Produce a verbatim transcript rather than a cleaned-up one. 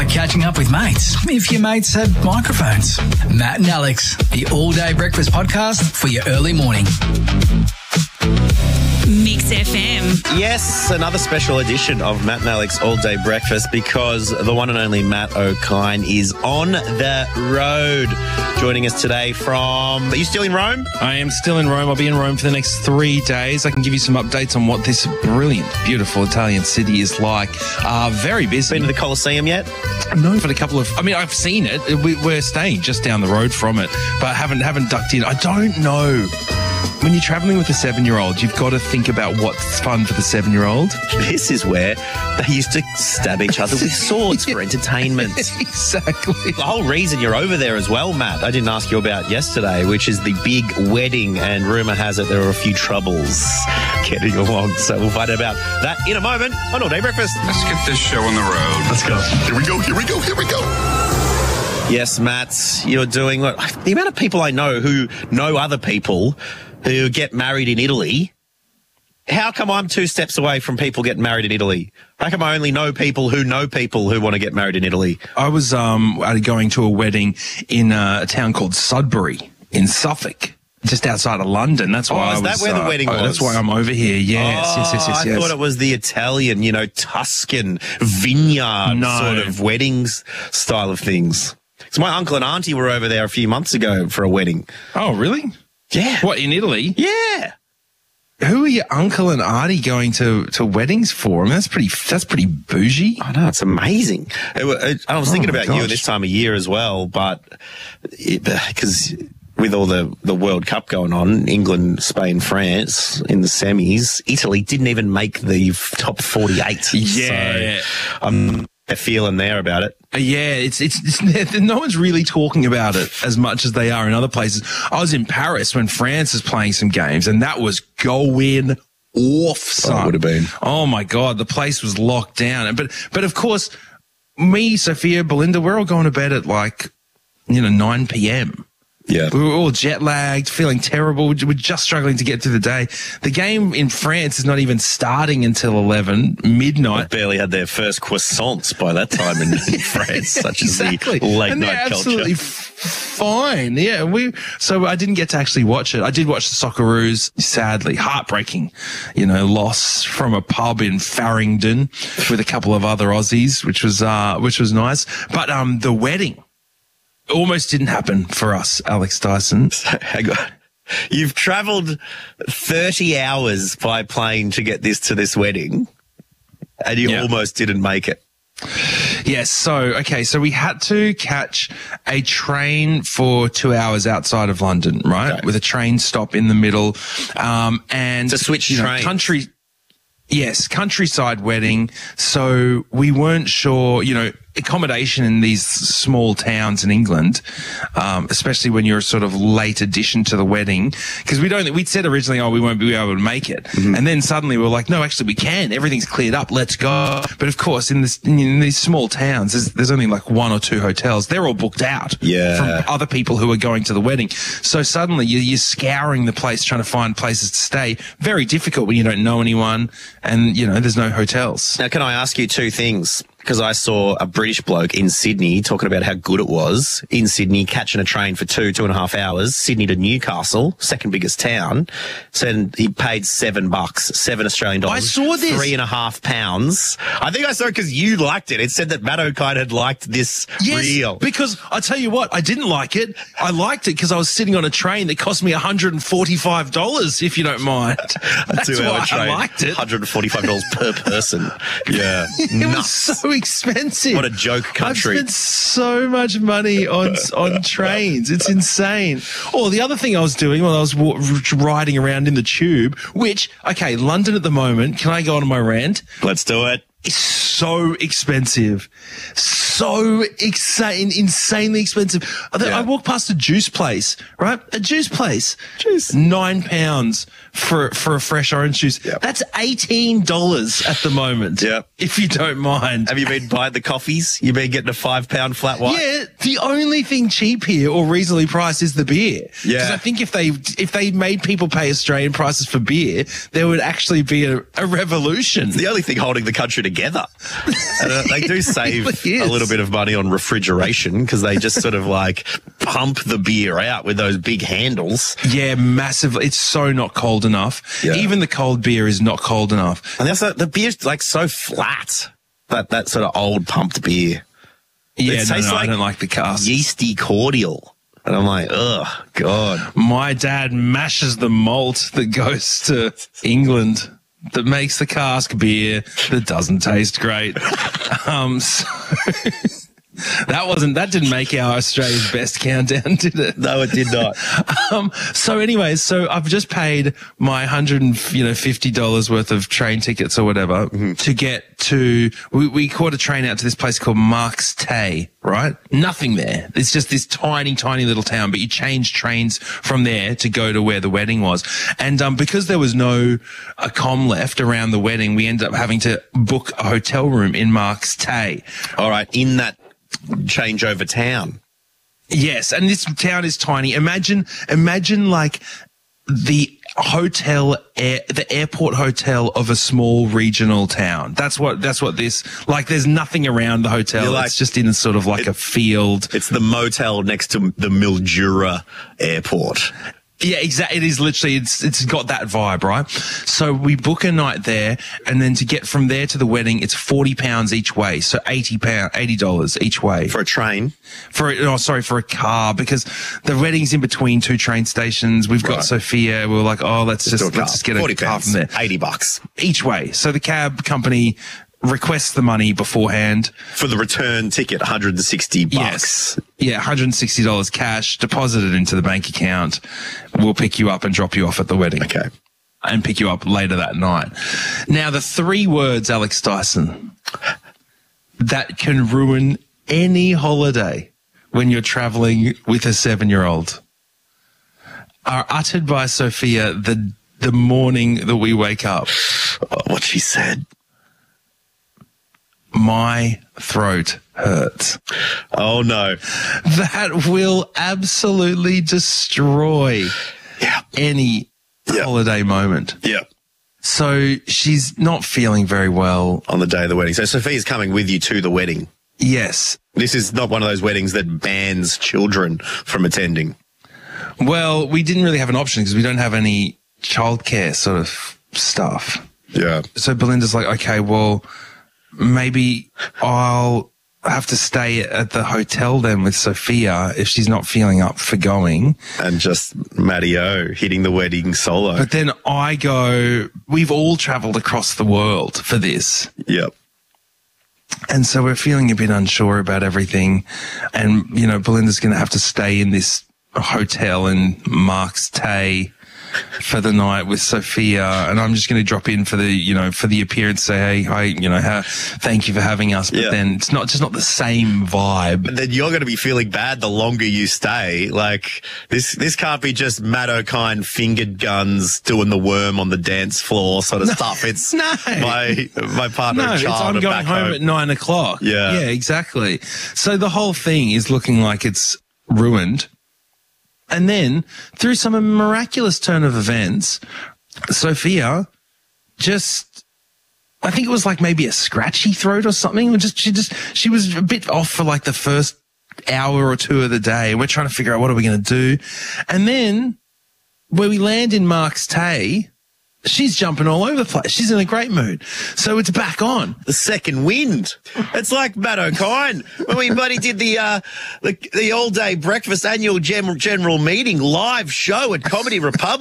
like catching up with mates, if your mates have microphones. Matt and Alex, the all-day breakfast podcast for your early morning. Mix F M. Yes, another special edition of Matt and Alex All Day Breakfast because the one and only Matt O'Kine is on the road. Joining us today from... Are you still in Rome? I am still in Rome. I'll be in Rome for the next three days. I can give you some updates on what this brilliant, beautiful Italian city is like. Uh, very busy. Been to the Colosseum yet? No, but a couple of... I mean, I've seen it. We, we're staying just down the road from it, but haven't haven't ducked in. I don't know. When you're travelling with a seven-year-old, you've got to think about what's fun for the seven-year-old. This is where they used to stab each other with swords for entertainment. Exactly. The whole reason you're over there as well, Matt, I didn't ask you about yesterday, which is the big wedding, and rumour has it there are a few troubles getting along. So we'll find out about that in a moment on All Day Breakfast. Let's get this show on the road. Let's go. Here we go, here we go, here we go. Yes, Matt, you're doing what? The amount of people I know who know other people who get married in Italy. How come I'm two steps away from people getting married in Italy? How come I only know people who know people who want to get married in Italy? I was um, going to a wedding in a town called Sudbury in Suffolk, just outside of London. That's why oh, I is was. that where the uh, wedding was? That's why I'm over here. Yes, oh, yes, yes, yes, yes. I thought it was the Italian, you know, Tuscan vineyard No. sort of weddings style of things. So my uncle and auntie were over there a few months ago for a wedding. Oh, really? Yeah. What, in Italy? Yeah. Who are your uncle and auntie going to, to weddings for? I mean, that's pretty, that's pretty bougie. I know, it's amazing. It, it, I was thinking Oh, my about you gosh. at this time of year as well, but because with all the, the World Cup going on, England, Spain, France in the semis, Italy didn't even make the top forty-eight. Yeah. So I'm feeling there about it. Yeah, it's, it's, it's, no one's really talking about it as much as they are in other places. I was in Paris when France was playing some games, and that was going off, son. Oh, it would have been. Oh my God, the place was locked down. But, but of course, me, Sophia, Belinda, we're all going to bed at like, you know, nine p.m. Yeah. We were all jet lagged, feeling terrible. We're just struggling to get through the day. The game in France is not even starting until eleven, midnight. Barely had their first croissants by that time in, in France, such Exactly. as the late and they're night absolutely culture. f- fine. Yeah, we. So I didn't get to actually watch it. I did watch the Socceroos. Sadly, heartbreaking, you know, loss from a pub in Farringdon with a couple of other Aussies, which was uh, which was nice. But um, the wedding almost didn't happen for us, Alex Dyson. Hang on. You've travelled thirty hours by plane to get this to this wedding, and you Yeah. almost didn't make it. Yes. So, okay. So we had to catch a train for two hours outside of London, right? Okay. With a train stop in the middle. Um, and To switch you know, trains. country. Yes. Countryside wedding. So we weren't sure, you know, accommodation in these small towns in England, um, especially when you're a sort of late addition to the wedding, because we don't, we'd said originally, oh, we won't be able to make it. Mm-hmm. And then suddenly we were like, no, actually we can. Everything's cleared up. Let's go. But of course, in this, in these small towns, there's, there's only like one or two hotels. They're all booked out Yeah. from other people who are going to the wedding. So suddenly you're, you're scouring the place, trying to find places to stay. Very difficult when you don't know anyone and, you know, there's no hotels. Now, can I ask you two things? Because I saw a British bloke in Sydney talking about how good it was in Sydney, catching a train for two, two and a half hours, Sydney to Newcastle, second biggest town. Said he paid seven bucks, seven Australian dollars. I saw this. Three and a half pounds. I think I saw it because you liked it. It said that Matt O'Kine had liked this Yes, reel. because I tell you what, I didn't like it. I liked it because I was sitting on a train that cost me one hundred forty-five dollars, if you don't mind. That's Two-hour why train, I liked it. one hundred forty-five dollars per person. Yeah. It was Nuts. so expensive. What a joke country. I've spent so much money on on trains. It's insane. Oh, the other thing I was doing while I was wa- riding around in the tube, which, okay, London at the moment, can I go on my rant? Let's do it. It's so expensive. So insane, insanely expensive. I, th- Yeah. I walked past a juice place, right? A juice place. Juice. Nine pounds for for a fresh orange juice. Yep. That's eighteen dollars at the moment. Yep. If you don't mind. Have you been buying the coffees? You've been getting a five pound flat white? Yeah, the only thing cheap here or reasonably priced is the beer. Yeah. Because I think if they if they made people pay Australian prices for beer, there would actually be a, a revolution. The only thing holding the country together. And, uh, they do save really a is. little bit of money on refrigeration because they just sort of like pump the beer out with those big handles. Yeah, massively. It's so not cold enough. Yeah. Even the cold beer is not cold enough. And also, the beer's like so flat. That that sort of old pumped beer. Yeah, It no, tastes no, I like don't like the cask. Yeasty cordial. And I'm like, oh, God. My dad mashes the malt that goes to England that makes the cask beer that doesn't taste great. Um, so that wasn't, that didn't make our Australia's best countdown, did it? No, it did not. Um, so anyways, so I've just paid my one hundred fifty dollars worth of train tickets or whatever Mm-hmm. to get to, we, we caught a train out to this place called Marks Tay, right? Nothing there. It's just this tiny, tiny little town, but you change trains from there to go to where the wedding was. And, um, because there was no uh, comm left around the wedding, we ended up having to book a hotel room in Marks Tay. All right, in that changeover town. Yes, and this town is tiny. Imagine, imagine like the hotel, air, the airport hotel of a small regional town. That's what, that's what this, like there's nothing around the hotel. You're like- it's just in sort of like it- a field. It's the motel next to the Mildura airport. Yeah, exactly. It is literally, it's, it's got that vibe, right? So we book a night there, and then to get from there to the wedding, it's forty pounds each way. So eighty pounds, eighty dollars each way. For a train. For a, oh, sorry, for a car, because the wedding's in between two train stations. We've got Right. Sophia. We were like, oh, let's just, Do a car. let's just get a forty car pounds, from there. eighty bucks. Each way. So the cab company requests the money beforehand. For the return ticket, one hundred sixty bucks. Yes. Yeah, one hundred sixty dollars cash deposited into the bank account. We'll pick you up and drop you off at the wedding. Okay. And pick you up later that night. Now, the three words, Alex Dyson, that can ruin any holiday when you're traveling with a seven-year-old are uttered by Sophia the the morning that we wake up. Oh, what she said. My throat hurts. Oh, no. That will absolutely destroy Yeah. any Yeah. holiday moment. Yeah. So she's not feeling very well. On the day of the wedding. So Sophia's coming with you to the wedding. Yes. This is not one of those weddings that bans children from attending. Well, we didn't really have an option because we don't have any childcare sort of stuff. Yeah. So Belinda's like, okay, well, maybe I'll have to stay at the hotel then with Sophia if she's not feeling up for going. And just Matty O hitting the wedding solo. But then I go, we've all traveled across the world for this. Yep. And so we're feeling a bit unsure about everything. And, you know, Belinda's going to have to stay in this hotel in Marks Tay for the night with Sophia. And I'm just going to drop in for the, you know, for the appearance, say, hey, hi, you know, how, thank you for having us. But Yeah. then it's not, just not the same vibe. But then you're going to be feeling bad the longer you stay. Like, this this can't be just Matt O'Kine fingered guns doing the worm on the dance floor sort of stuff. It's no. my my partner No, and it's, child I'm are going back home home. at nine o'clock. Yeah. Yeah, exactly. So the whole thing is looking like it's ruined. And then, through some miraculous turn of events, Sophia just, I think it was like maybe a scratchy throat or something. Just, she just, she was a bit off for like the first hour or two of the day. And we're trying to figure out what are we going to do. And then, where we land in Marks Tay, she's jumping all over the place. She's in a great mood. So it's back on. The second wind. It's like Matt O'Kine when we buddy did the uh, the, the all day breakfast annual general, general meeting live show at Comedy Republic.